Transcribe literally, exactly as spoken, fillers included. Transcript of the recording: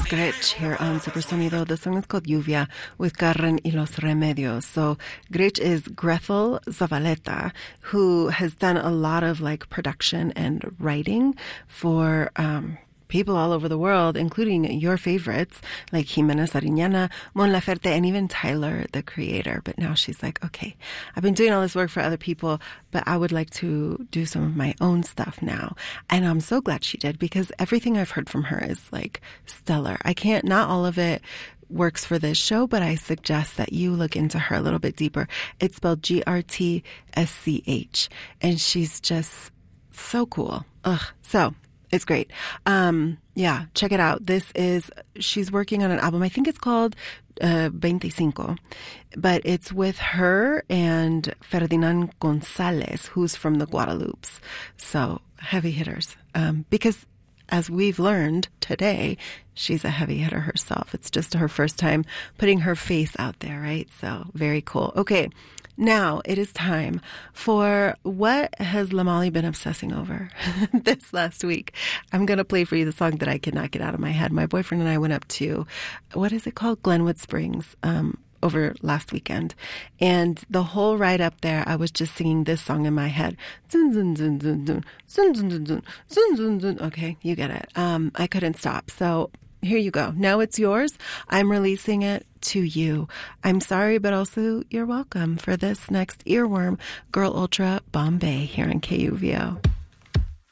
Gretsch here on Supersonido. The song is called Lluvia with Carren y los Remedios. So Gretsch is Grethel Zavaleta, who has done a lot of like production and writing for um, people all over the world, including your favorites like Jimena Sariñana, Mon Laferte, and even Tyler, the Creator. But now she's like, okay, I've been doing all this work for other people, but I would like to do some of my own stuff now. And I'm so glad she did, because everything I've heard from her is like stellar. I can't, not all of it works for this show, but I suggest that you look into her a little bit deeper. It's spelled G R T S C H, and she's just so cool. Ugh. So it's great. Um, yeah, check it out. This is, she's working on an album. I think it's called uh, twenty-five, but it's with her and Ferdinand Gonzalez, who's from the Guadalupes. So heavy hitters. Um, because as we've learned today, she's a heavy hitter herself. It's just her first time putting her face out there, right? So very cool. Okay. Now it is time for what has Lamali been obsessing over this last week. I'm going to play for you the song that I cannot get out of my head. My boyfriend and I went up to, what is it called? Glenwood Springs, um, over last weekend. And the whole ride up there, I was just singing this song in my head. Okay, you get it. Um, I couldn't stop. So here you go. Now it's yours. I'm releasing it to you. I'm sorry, but also you're welcome for this next earworm. Girl Ultra Bombay here on K U V O.